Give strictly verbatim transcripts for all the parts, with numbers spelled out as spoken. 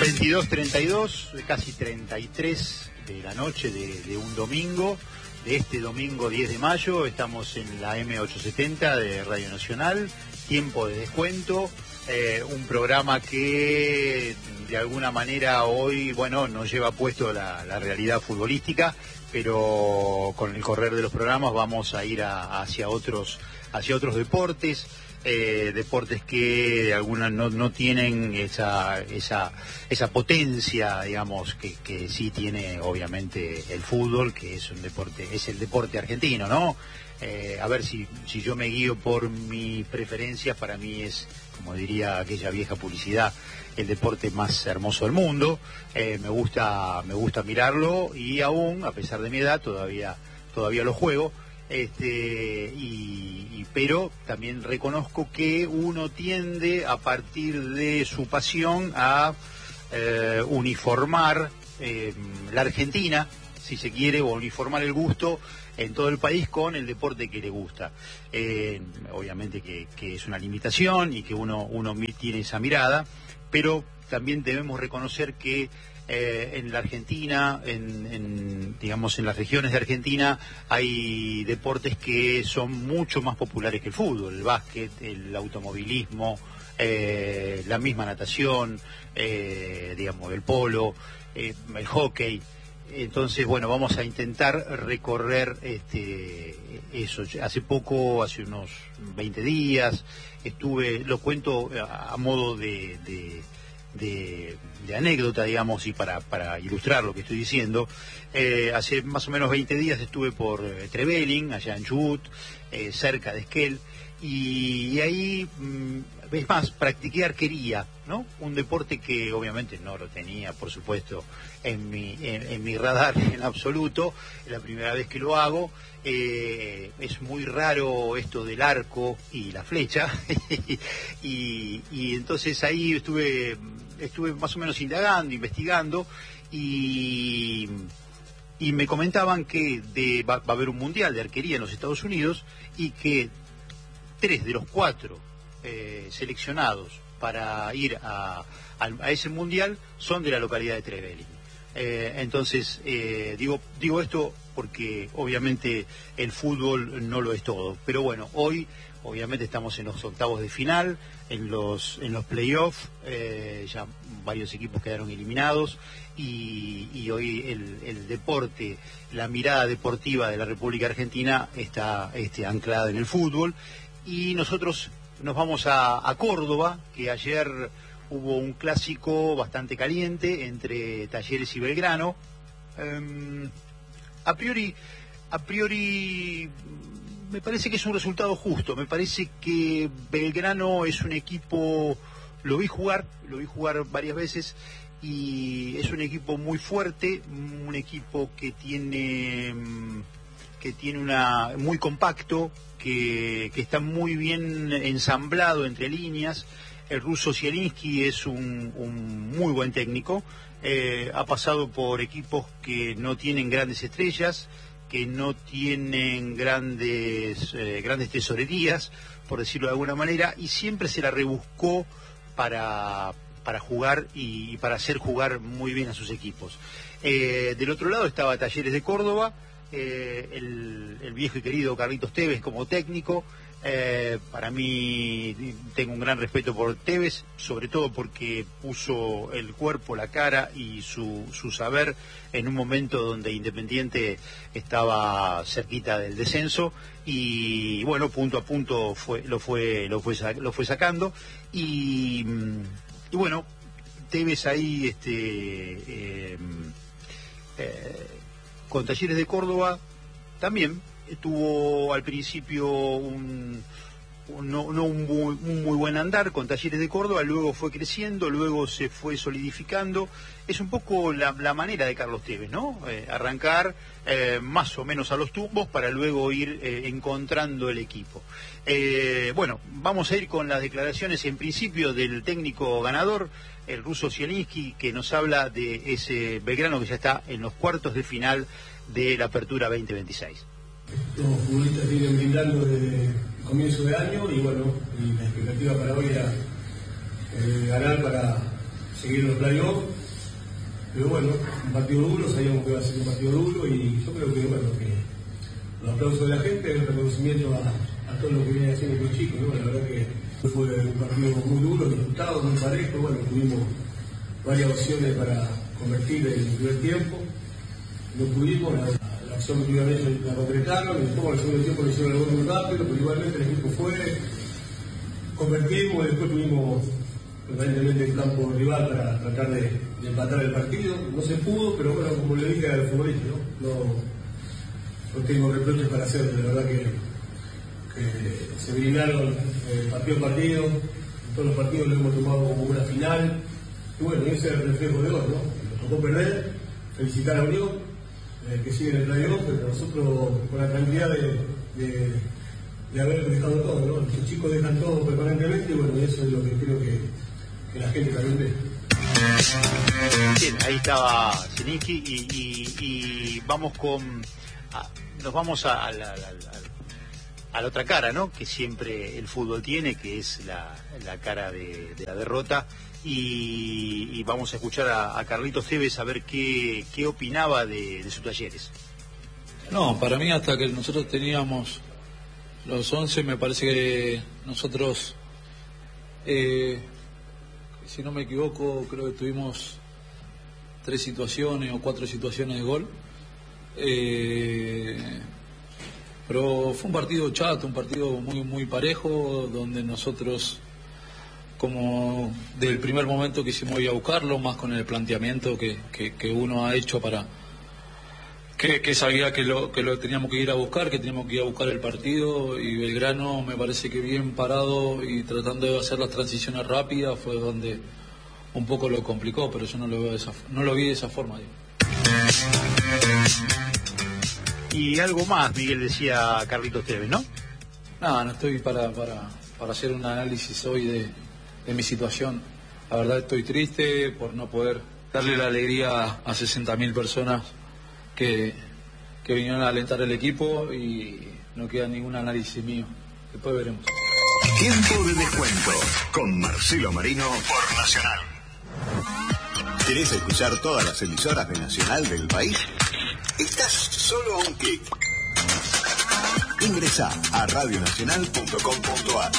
veintidós treinta y dos, casi treinta y tres de la noche de, de un domingo, de este domingo diez de mayo, estamos en la eme ochocientos setenta de Radio Nacional, tiempo de descuento, eh, un programa que de alguna manera hoy, bueno, nos lleva puesto la, la realidad futbolística, pero con el correr de los programas vamos a ir a, hacia otros, hacia otros deportes. Eh, deportes que de alguna no, no tienen esa esa esa potencia, digamos, que, que sí tiene obviamente el fútbol, que es un deporte, es el deporte argentino, ¿no? Eh, a ver si, si yo me guío por mis preferencias, para mí es, como diría aquella vieja publicidad, el deporte más hermoso del mundo. Eh, me gusta, me gusta mirarlo y aún, a pesar de mi edad, todavía, todavía lo juego. Este, y, y, pero también reconozco que uno tiende a partir de su pasión a eh, uniformar eh, la Argentina, si se quiere, o uniformar el gusto en todo el país con el deporte que le gusta. Eh, obviamente que, que es una limitación y que uno, uno tiene esa mirada, pero también debemos reconocer que Eh, en la Argentina, en, en, digamos, en las regiones de Argentina hay deportes que son mucho más populares que el fútbol, el básquet, el automovilismo, eh, la misma natación, eh, digamos, el polo, eh, el hockey. Entonces, bueno, vamos a intentar recorrer este, eso. Hace poco, hace unos veinte días, estuve, lo cuento a, a modo de... de De, de anécdota, digamos, y para, para ilustrar lo que estoy diciendo. Eh, hace más o menos veinte días estuve por eh, Trevelin, allá en Chubut, eh, cerca de Esquel, y, y ahí, mm, es más, practiqué arquería, ¿no? Un deporte que obviamente no lo tenía, por supuesto, en mi, en, en mi radar en absoluto. Es la primera vez que lo hago. Eh, es muy raro esto del arco y la flecha y, y entonces ahí estuve estuve más o menos indagando, investigando y, y me comentaban que de, va, va a haber un mundial de arquería en los Estados Unidos y que tres de los cuatro eh, seleccionados para ir a, a, a ese mundial son de la localidad de Trevelin. Eh, entonces, eh, digo, digo esto porque obviamente el fútbol no lo es todo, pero bueno, hoy obviamente estamos en los octavos de final, en los en los playoffs, eh, ya varios equipos quedaron eliminados y, y hoy el, el deporte, la mirada deportiva de la República Argentina está este, anclada en el fútbol, y nosotros nos vamos a, a Córdoba, que ayer hubo un clásico bastante caliente entre Talleres y Belgrano. Um, a priori, a priori me parece que es un resultado justo. Me parece que Belgrano es un equipo, lo vi jugar, lo vi jugar varias veces, y es un equipo muy fuerte, un equipo que tiene que tiene una muy compacto, que, que está muy bien ensamblado entre líneas. El ruso Zielinski es un, un muy buen técnico, eh, ha pasado por equipos que no tienen grandes estrellas, que no tienen grandes, eh, grandes tesorerías, por decirlo de alguna manera, y siempre se la rebuscó para, para jugar y, y para hacer jugar muy bien a sus equipos. Eh, del otro lado estaba Talleres de Córdoba, eh, el, el viejo y querido Carlitos Tevez como técnico. Eh, para mí, tengo un gran respeto por Tevez, sobre todo porque puso el cuerpo, la cara y su, su saber en un momento donde Independiente estaba cerquita del descenso, y bueno, punto a punto fue, lo fue lo fue lo fue sacando, y, y bueno, Tevez ahí este eh, eh, con Talleres de Córdoba también tuvo al principio un, un, no, no un, muy, un muy buen andar con Talleres de Córdoba, luego fue creciendo, luego se fue solidificando. Es un poco la, la manera de Carlos Tevez, ¿no? Eh, arrancar eh, más o menos a los tumbos para luego ir eh, encontrando el equipo. Eh, bueno, vamos a ir con las declaraciones en principio del técnico ganador, el ruso Zielinski, que nos habla de ese Belgrano que ya está en los cuartos de final de la Apertura veinte veintiséis. Los futbolistas vienen brindando desde el comienzo de año y bueno, y la expectativa para hoy era eh, ganar para seguir en los playoffs. Pero bueno, un partido duro, sabíamos que iba a ser un partido duro y yo creo que, bueno, que los aplausos de la gente, el reconocimiento a, a todo lo que viene haciendo los chicos, ¿no? La verdad que fue un partido muy duro, disputado, muy parejo, bueno, tuvimos varias opciones para convertir en el primer tiempo, no pudimos, la, la acción que iban ellos la concretaron, y después en el segundo tiempo lo hicieron el gol muy rápido, pero igualmente el equipo fue, convertimos y después tuvimos permanentemente el campo rival para tratar de, de empatar el partido. No se pudo, pero bueno, como le dije al futbolista, ¿no? No, no tengo reproches para hacer, de verdad que, que se brindaron eh, partido a partido, todos los partidos lo hemos tomado como una final, y bueno, ese es el reflejo de hoy, ¿no? Nos tocó perder, felicitar a Unión, eh, que sigue en el playoff, pero nosotros con la tranquilidad de, de, de haber dejado todo, ¿no? Los chicos dejan todo permanentemente, y bueno, eso es lo que creo que que la gente también ve. Bien, ahí estaba Zielinski y, y, y vamos con a, nos vamos a, a, la, a, la, a la otra cara, ¿no? Que siempre el fútbol tiene, que es la, la cara de, de la derrota, y, y vamos a escuchar a, a Carlitos Tevez a ver qué, qué opinaba de, de sus Talleres. No, para mí hasta que nosotros teníamos los once, me parece que nosotros eh, si no me equivoco, creo que tuvimos tres situaciones o cuatro situaciones de gol. Eh, pero fue un partido chato, un partido muy muy parejo, donde nosotros, como del primer momento quisimos ir a buscarlo, más con el planteamiento que, que, que uno ha hecho para... Que, que sabía que lo, que lo teníamos que ir a buscar, que teníamos que ir a buscar el partido, y Belgrano me parece que bien parado y tratando de hacer las transiciones rápidas fue donde un poco lo complicó, pero yo no lo veo de esa, no lo vi de esa forma. Digo. Y algo más, Miguel, decía Carlitos Tevez, ¿no? Nada, no estoy para, para, para hacer un análisis hoy de, de mi situación. La verdad estoy triste por no poder darle la alegría a sesenta mil personas Que, que vinieron a alentar el equipo, y no queda ningún análisis mío. Después veremos. Tiempo de descuento con Marcelo Marino por Nacional. ¿Querés escuchar todas las emisoras de Nacional del país? Estás solo a un clic. Ingresá a radio nacional punto com punto a r.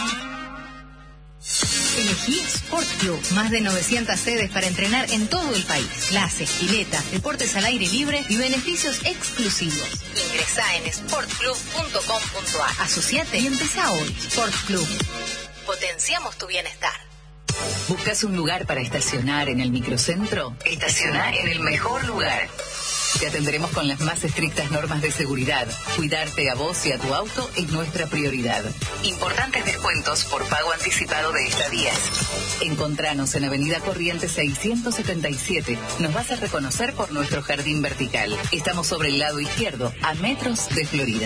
Elegí Sport Club, más de novecientas sedes para entrenar en todo el país. Clases, piletas, deportes al aire libre y beneficios exclusivos. Ingresá en sport club punto com punto a r. Asociate y empezá hoy. Sport Club. Potenciamos tu bienestar. ¿Buscas un lugar para estacionar en el microcentro? Estaciona en el mejor lugar. Te atenderemos con las más estrictas normas de seguridad. Cuidarte a vos y a tu auto es nuestra prioridad. Importantes descuentos por pago anticipado de estadías. Encontranos en Avenida Corrientes seiscientos setenta y siete. Nos vas a reconocer por nuestro jardín vertical. Estamos sobre el lado izquierdo, a metros de Florida.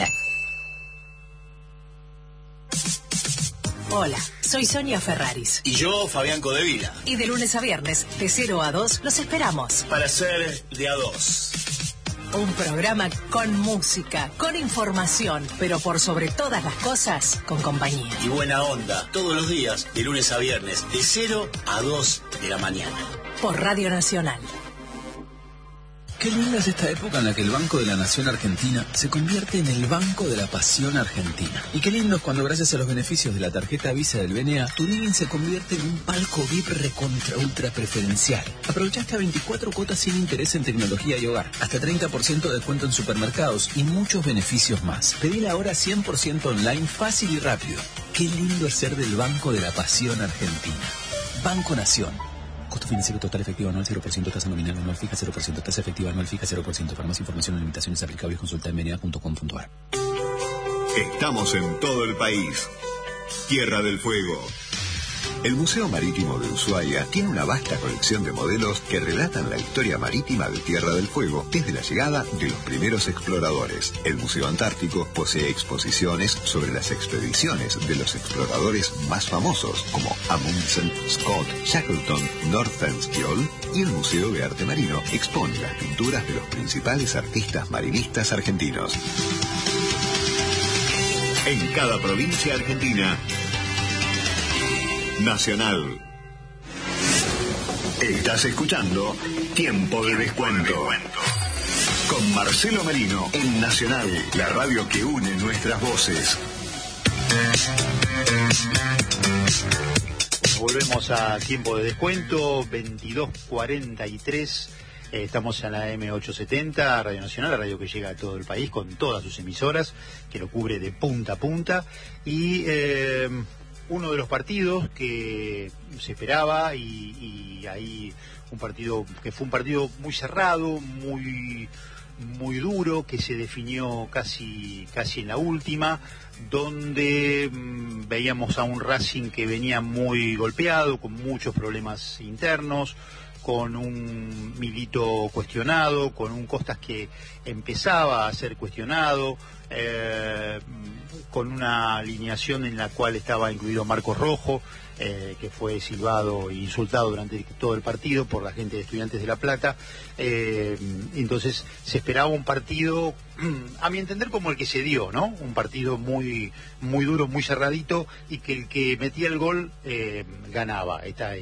Hola, soy Sonia Ferraris. Y yo, Fabián Codevila. Y de lunes a viernes, de cero a dos, los esperamos. Para ser de a dos. Un programa con música, con información, pero por sobre todas las cosas, con compañía. Y buena onda, todos los días, de lunes a viernes, de cero a dos de la mañana. Por Radio Nacional. Qué linda es esta época en la que el Banco de la Nación Argentina se convierte en el Banco de la Pasión Argentina. Y qué lindo es cuando, gracias a los beneficios de la tarjeta Visa del B N A, tu living se convierte en un palco V I P recontra ultra preferencial. Aprovechaste a veinticuatro cuotas sin interés en tecnología y hogar, hasta treinta por ciento de descuento en supermercados y muchos beneficios más. Pedila ahora cien por ciento online, fácil y rápido. Qué lindo es ser del Banco de la Pasión Argentina. Banco Nación. Costo financiero total efectivo anual cero por ciento, tasa nominal anual fija cero por ciento, tasa efectiva anual fija cero por ciento. Para más información o limitaciones aplicables, consulta en b n a punto com punto a r. Estamos en todo el país. Tierra del Fuego. El Museo Marítimo de Ushuaia tiene una vasta colección de modelos que relatan la historia marítima de Tierra del Fuego desde la llegada de los primeros exploradores. El Museo Antártico posee exposiciones sobre las expediciones de los exploradores más famosos como Amundsen, Scott, Shackleton, Nordenskiöld, y el Museo de Arte Marino expone las pinturas de los principales artistas marinistas argentinos. En cada provincia argentina, Nacional. Estás escuchando Tiempo de Descuento. Con Marcelo Merino en Nacional, la radio que une nuestras voces. Volvemos a Tiempo de Descuento, veintidós cuarenta y tres. Eh, estamos en la M ochocientos setenta, Radio Nacional, la radio que llega a todo el país con todas sus emisoras, que lo cubre de punta a punta. Y eh, uno de los partidos que se esperaba, y, y ahí un partido que fue un partido muy cerrado, muy muy duro, que se definió casi casi en la última, donde mmm, veíamos a un Racing que venía muy golpeado, con muchos problemas internos, con un Milito cuestionado, con un Costas que empezaba a ser cuestionado, eh, con una alineación en la cual estaba incluido Marcos Rojo, eh, que fue silbado e insultado durante todo el partido por la gente de Estudiantes de La Plata. Eh, entonces se esperaba un partido, a mi entender, como el que se dio, ¿no? Un partido muy muy duro, muy cerradito, y que el que metía el gol eh, ganaba. Está